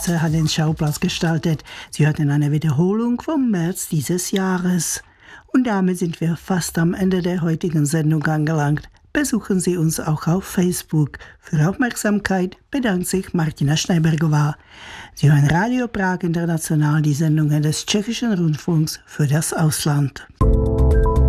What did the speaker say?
Katze hat den Schauplatz gestaltet. Sie hörten eine Wiederholung vom März dieses Jahres. Und damit sind wir fast am Ende der heutigen Sendung angelangt. Besuchen Sie uns auch auf Facebook. Für Aufmerksamkeit bedankt sich Martina Schneibergová. Sie hören Radio Prag International, die Sendungen des Tschechischen Rundfunks für das Ausland.